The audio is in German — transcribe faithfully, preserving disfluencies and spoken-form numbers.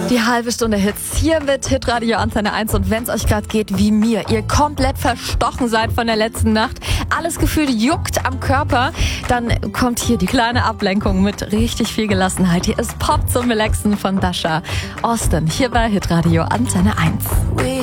Die halbe Stunde Hits hier mit Hitradio Antenne eins. Und wenn es euch gerade geht wie mir, ihr komplett verstochen seid von der letzten Nacht, alles gefühlt juckt am Körper, dann kommt hier die kleine Ablenkung mit richtig viel Gelassenheit. Hier ist Pop zum Relaxen von Dasha Austin, hier bei Hitradio Antenne eins.